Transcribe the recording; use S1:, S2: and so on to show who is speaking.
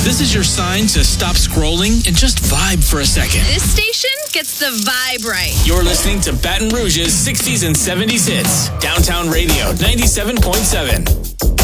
S1: This is your sign to stop scrolling and just vibe for a second.
S2: This station gets the vibe right.
S1: You're listening to Baton Rouge's 60s and 70s hits. Downtown Radio 97.7.